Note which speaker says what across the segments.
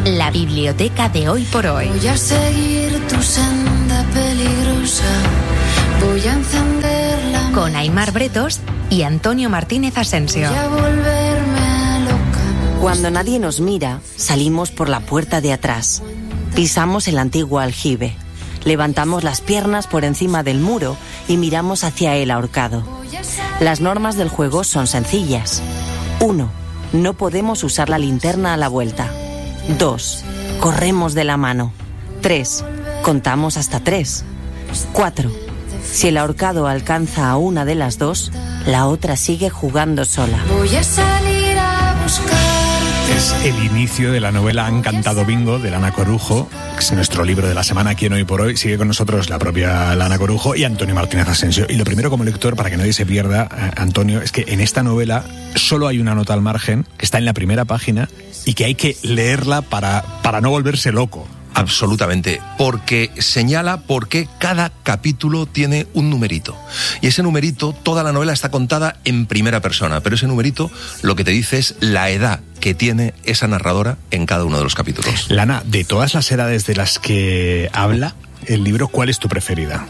Speaker 1: La biblioteca de Hoy por Hoy.
Speaker 2: Voy a seguir tu senda peligrosa, voy a encenderla.
Speaker 1: Con Aimar Bretos y Antonio Martínez Asensio.
Speaker 2: Voy a volverme loca.
Speaker 3: Cuando nadie nos mira, salimos por la puerta de atrás. Pisamos el antiguo aljibe. Levantamos las piernas por encima del muro y miramos hacia el ahorcado. Las normas del juego son sencillas. 1. No podemos usar la linterna a la vuelta. 2. Corremos de la mano. 3. Contamos hasta 3. 4. Si el ahorcado alcanza a una de las dos, la otra sigue jugando sola.
Speaker 2: Voy a salir a buscarte.
Speaker 4: Es el inicio de la novela Han cantado bingo de Lana Corujo. Es nuestro libro de la semana aquí en Hoy por Hoy. Sigue con nosotros la propia Lana Corujo y Antonio Martínez Asensio. Y lo primero como lector, para que nadie se pierda, Antonio, es que en esta novela solo hay una nota al margen, que está en la primera página, y que hay que leerla para no volverse loco.
Speaker 5: Absolutamente, porque señala por qué cada capítulo tiene un numerito. Y ese numerito, toda la novela está contada en primera persona, pero ese numerito lo que te dice es la edad que tiene esa narradora en cada uno de los capítulos.
Speaker 4: Lana, de todas las edades de las que habla el libro, ¿cuál es tu preferida?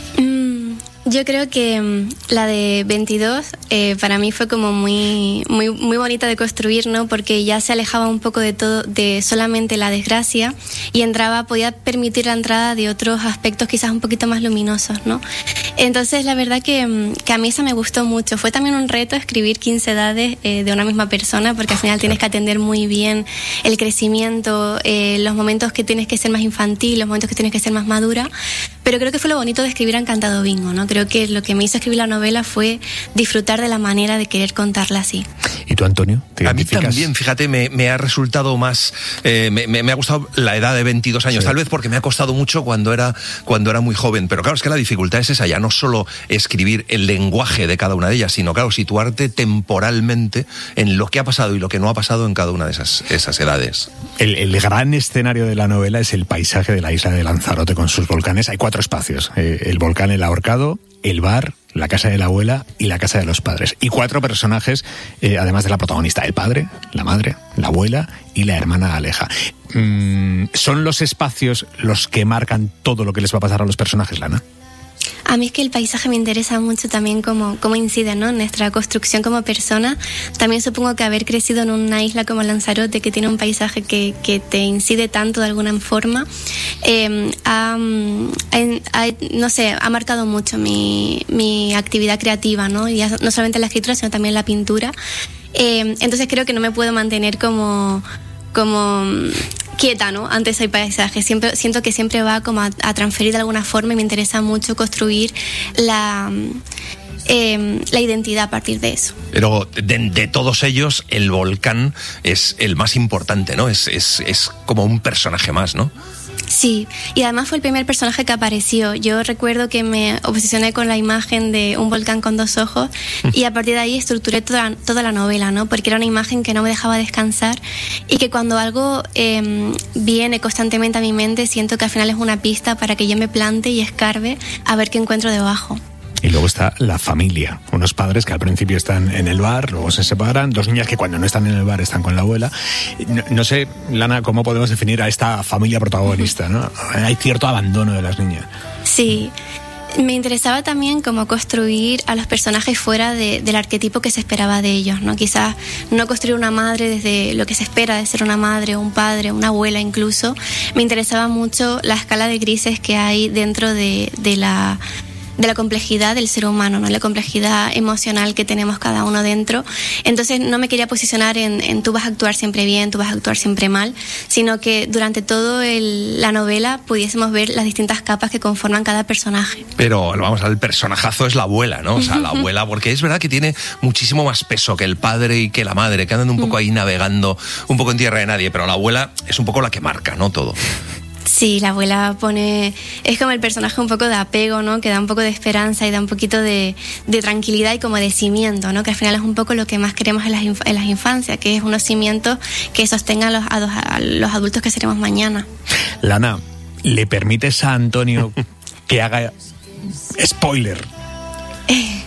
Speaker 6: Yo creo que la de 22 para mí fue como muy bonita de construir, ¿no? Porque ya se alejaba un poco de todo, de solamente la desgracia, y podía permitir la entrada de otros aspectos quizás un poquito más luminosos, ¿no? Entonces la verdad que a mí esa me gustó mucho. Fue también un reto escribir 15 edades de una misma persona, porque al final tienes que atender muy bien el crecimiento, los momentos que tienes que ser más infantil, los momentos que tienes que ser más madura, pero creo que fue lo bonito de escribir Han cantado bingo, ¿no? Creo que lo que me hizo escribir la novela fue disfrutar de la manera de querer contarla así.
Speaker 4: ¿Y tú, Antonio? ¿Te identificas?
Speaker 5: A mí también, fíjate, me ha resultado más... me ha gustado la edad de 22 años, sí. Tal vez porque me ha costado mucho cuando era muy joven, pero claro, es que la dificultad es esa, ya no solo escribir el lenguaje de cada una de ellas, sino, claro, situarte temporalmente en lo que ha pasado y lo que no ha pasado en cada una de esas edades.
Speaker 4: El gran escenario de la novela es el paisaje de la isla de Lanzarote con sus volcanes. Hay 4 espacios, el volcán El Ahorcado, el bar, la casa de la abuela y la casa de los padres. Y 4 personajes, además de la protagonista: el padre, la madre, la abuela y la hermana Aleja. ¿Son los espacios los que marcan todo lo que les va a pasar a los personajes, Lana?
Speaker 6: A mí es que el paisaje me interesa mucho también cómo incide, ¿no?, en nuestra construcción como persona. También supongo que haber crecido en una isla como Lanzarote, que tiene un paisaje que te incide tanto de alguna forma, no sé, ha marcado mucho mi actividad creativa, ¿no? Y no solamente la escritura, sino también la pintura. Entonces creo que no me puedo mantener como quieta, ¿no?, ante ese paisaje. Siento que siempre va como a transferir de alguna forma, y me interesa mucho construir la identidad a partir de eso.
Speaker 5: Pero de todos ellos, el volcán es el más importante, ¿no? Es como un personaje más, ¿no?
Speaker 6: Sí, y además fue el primer personaje que apareció. Yo recuerdo que me obsesioné con la imagen de un volcán con 2 ojos, y a partir de ahí estructuré toda la novela, ¿no? Porque era una imagen que no me dejaba descansar, y que cuando algo viene constantemente a mi mente, siento que al final es una pista para que yo me plante y escarbe a ver qué encuentro debajo.
Speaker 4: Y luego está la familia, unos padres que al principio están en el bar, luego se separan, 2 niñas que cuando no están en el bar están con la abuela. No sé, Lana, cómo podemos definir a esta familia protagonista, ¿no? Hay cierto abandono de las niñas.
Speaker 6: Sí. Me interesaba también cómo construir a los personajes fuera del arquetipo que se esperaba de ellos, ¿no? Quizás no construir una madre desde lo que se espera de ser una madre, o un padre, una abuela incluso. Me interesaba mucho la escala de grises que hay dentro de la complejidad del ser humano, ¿no? La complejidad emocional que tenemos cada uno dentro. Entonces no me quería posicionar en tú vas a actuar siempre bien, tú vas a actuar siempre mal, sino que durante toda la novela pudiésemos ver las distintas capas que conforman cada personaje.
Speaker 5: Pero vamos, el personajazo es la abuela, ¿no? O sea, la abuela, porque es verdad que tiene muchísimo más peso que el padre y que la madre, que andan un poco ahí navegando un poco en tierra de nadie, pero la abuela es un poco la que marca, ¿no?, todo.
Speaker 6: Sí, la abuela es como el personaje un poco de apego, ¿no?, que da un poco de esperanza y da un poquito de tranquilidad y como de cimiento, ¿no?, que al final es un poco lo que más queremos en las infancias, que es unos cimientos que sostengan a los adultos que seremos mañana.
Speaker 4: Lana, ¿le permites a Antonio que haga spoiler?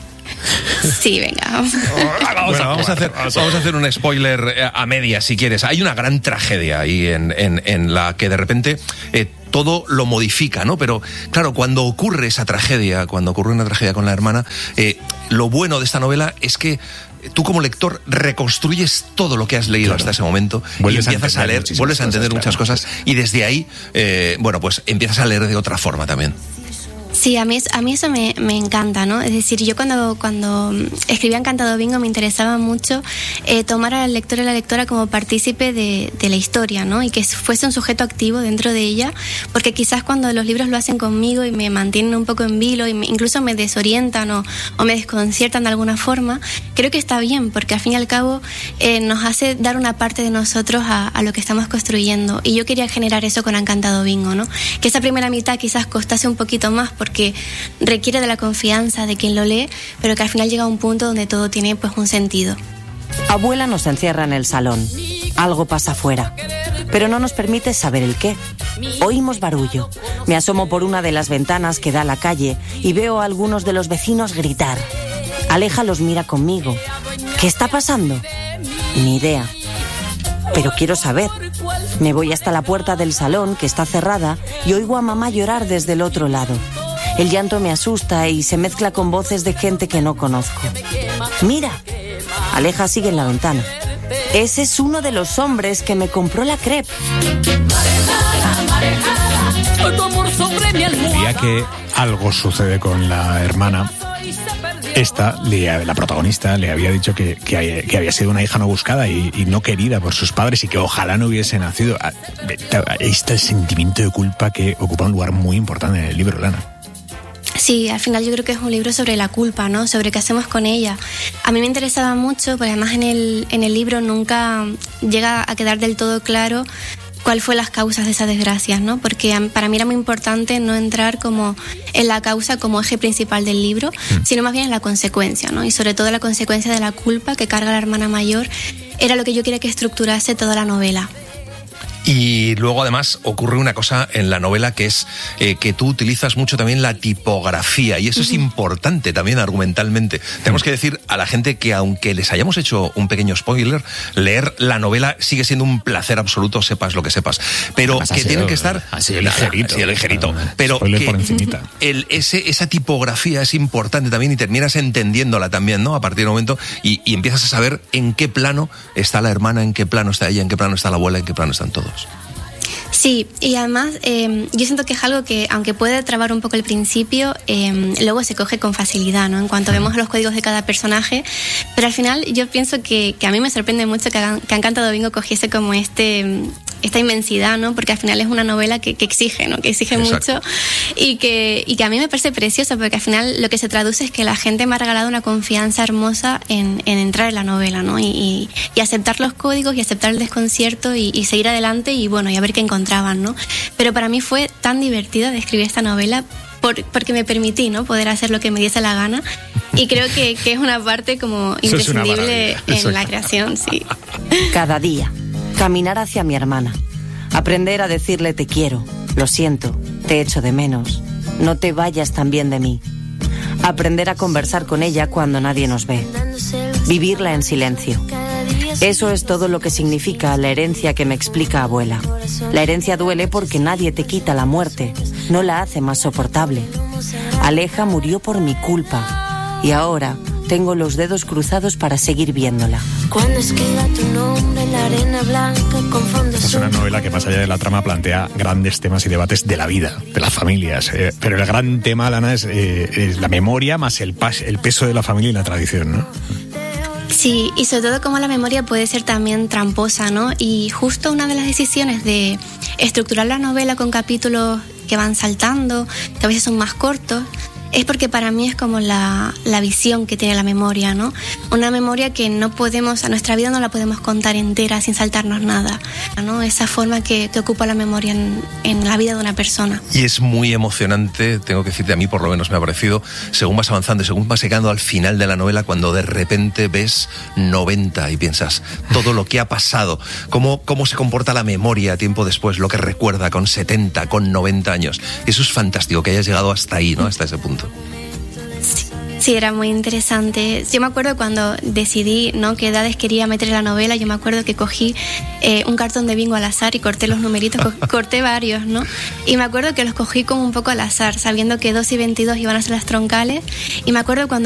Speaker 6: Sí, venga.
Speaker 5: Vamos a hacer un spoiler a media, si quieres. Hay una gran tragedia ahí en la que de repente todo lo modifica, ¿no? Pero claro, cuando ocurre esa tragedia, cuando ocurre una tragedia con la hermana, lo bueno de esta novela es que tú como lector reconstruyes todo lo que has leído hasta ese momento y empiezas a leer, vuelves a entender muchas cosas y desde ahí, pues empiezas a leer de otra forma también.
Speaker 6: Sí, a mí eso me encanta, ¿no? Es decir, yo cuando escribía Encantado Bingo me interesaba mucho tomar al lector y a la lectora como partícipe de la historia, ¿no? Y que fuese un sujeto activo dentro de ella, porque quizás cuando los libros lo hacen conmigo y me mantienen un poco en vilo y incluso me desorientan o me desconciertan de alguna forma, creo que está bien, porque al fin y al cabo nos hace dar una parte de nosotros a lo que estamos construyendo. Y yo quería generar eso con Encantado Bingo, ¿no? Que esa primera mitad quizás costase un poquito más, porque requiere de la confianza de quien lo lee, pero que al final llega a un punto donde todo tiene pues un sentido.
Speaker 3: Abuela nos encierra en el salón. Algo pasa afuera, pero no nos permite saber el qué. Oímos barullo. Me asomo por una de las ventanas que da a la calle y veo a algunos de los vecinos gritar. Aleja los mira conmigo. ¿Qué está pasando? Ni idea. Pero quiero saber. Me voy hasta la puerta del salón, que está cerrada, y oigo a mamá llorar desde el otro lado. El llanto me asusta y se mezcla con voces de gente que no conozco. ¡Mira! Aleja sigue en la ventana. Ese es uno de los hombres que me compró la crepe.
Speaker 4: El día que algo sucede con la hermana, la protagonista le había dicho que había sido una hija no buscada y no querida por sus padres y que ojalá no hubiese nacido. Ahí está el sentimiento de culpa que ocupa un lugar muy importante en el libro, Lana.
Speaker 6: Sí, al final yo creo que es un libro sobre la culpa, ¿no? Sobre qué hacemos con ella. A mí me interesaba mucho, porque además en el libro nunca llega a quedar del todo claro cuál fue las causas de esas desgracias, ¿no? Porque para mí era muy importante no entrar como en la causa como eje principal del libro, sino más bien en la consecuencia, ¿no? Y sobre todo la consecuencia de la culpa que carga la hermana mayor era lo que yo quería que estructurase toda la novela.
Speaker 5: Y luego además ocurre una cosa en la novela que es que tú utilizas mucho también la tipografía y eso es importante también argumentalmente. Tenemos que decir a la gente que aunque les hayamos hecho un pequeño spoiler, leer la novela sigue siendo un placer absoluto, sepas lo que sepas. Pero que tienen que estar...
Speaker 4: Así ligerito.
Speaker 5: Pero
Speaker 4: spoiler por encimita.
Speaker 5: Esa tipografía es importante también y terminas entendiéndola también, ¿no? A partir del momento y empiezas a saber en qué plano está la hermana, en qué plano está ella, en qué plano está la abuela, en qué plano están todos.
Speaker 6: Sí, y además yo siento que es algo que, aunque puede trabar un poco el principio, luego se coge con facilidad, ¿no? En cuanto vemos los códigos de cada personaje, pero al final yo pienso que a mí me sorprende mucho que Encantado Bingo cogiese como esta inmensidad, ¿no? Porque al final es una novela que exige, ¿no? Que exige mucho y que a mí me parece preciosa, porque al final lo que se traduce es que la gente me ha regalado una confianza hermosa en entrar en la novela, ¿no? Y aceptar los códigos y aceptar el desconcierto y seguir adelante y bueno, y a ver qué encontraban, ¿no? Pero para mí fue tan divertido de escribir esta novela porque me permití, ¿no? Poder hacer lo que me diese la gana y creo que es una parte como imprescindible en la creación, sí.
Speaker 3: Cada día, caminar hacia mi hermana, aprender a decirle te quiero, lo siento, te echo de menos, no te vayas también de mí, aprender a conversar con ella cuando nadie nos ve, vivirla en silencio. Eso es todo lo que significa la herencia que me explica abuela. La herencia duele porque nadie te quita la muerte, no la hace más soportable. Aleja murió por mi culpa y ahora tengo los dedos cruzados para seguir viéndola.
Speaker 2: Cuando escriba tu nombre en la arena blanca confundo.
Speaker 4: Esta es una novela que más allá de la trama plantea grandes temas y debates de la vida, de las familias. Pero el gran tema, Lana, es la memoria más el peso de la familia y la tradición, ¿no?
Speaker 6: Sí, y sobre todo cómo la memoria puede ser también tramposa, ¿no? Y justo una de las decisiones de estructurar la novela con capítulos que van saltando, que a veces son más cortos, es porque para mí es como la visión que tiene la memoria, ¿no? Una memoria que no podemos, a nuestra vida no la podemos contar entera sin saltarnos nada, ¿no? Esa forma que ocupa la memoria en la vida de una persona.
Speaker 5: Y es muy emocionante, tengo que decirte, a mí por lo menos me ha parecido, según vas avanzando y según vas llegando al final de la novela, cuando de repente ves 90 y piensas todo lo que ha pasado, cómo se comporta la memoria tiempo después, lo que recuerda con 70, con 90 años. Eso es fantástico, que hayas llegado hasta ahí, ¿no? Hasta ese punto.
Speaker 6: Sí, era muy interesante. Yo me acuerdo cuando decidí, ¿no?, qué edades quería meter en la novela. Yo me acuerdo que cogí un cartón de bingo al azar y corté los numeritos, corté varios, ¿no? Y me acuerdo que los cogí como un poco al azar, sabiendo que 2 y 22 iban a ser las troncales. Y me acuerdo cuando